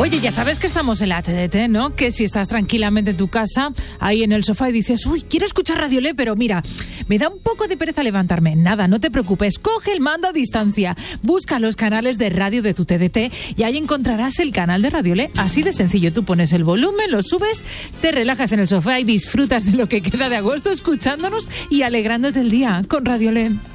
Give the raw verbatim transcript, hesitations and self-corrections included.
Oye, ya sabes que estamos en la T D T, ¿no? Que si estás tranquilamente en tu casa, ahí en el sofá y dices, uy, quiero escuchar Radiolé, pero mira, me da un poco de pereza levantarme. Nada, no te preocupes, coge el mando a distancia, busca los canales de radio de tu T D T y ahí encontrarás el canal de Radiolé. Así de sencillo, tú pones el volumen, lo subes, te relajas en el sofá y disfrutas de lo que queda de agosto escuchándonos y alegrándote el día con Radiolé.